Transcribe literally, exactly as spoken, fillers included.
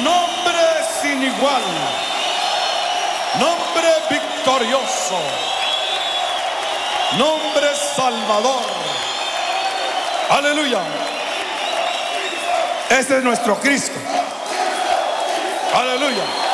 Nombre sin igual. Nombre victorioso. Nombre salvador. Aleluya. Ese es nuestro Cristo. Aleluya.